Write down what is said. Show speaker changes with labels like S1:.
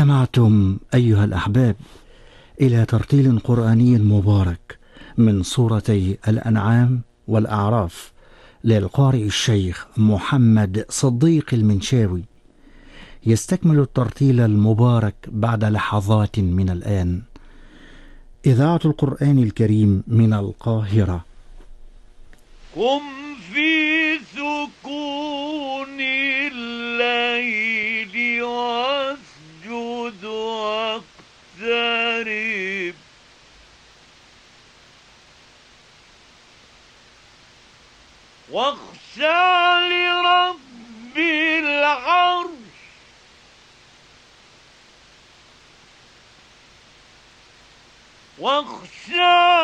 S1: استمعتم أيها الأحباب إلى ترتيل قرآني مبارك من سورتي الأنعام والأعراف للقارئ الشيخ محمد صديق المنشاوي. يستكمل الترتيل المبارك بعد لحظات من الآن. إذاعة القرآن الكريم من القاهرة.
S2: قم في سكون الليل واسجد واقترب واخشع لرب العرش واخشع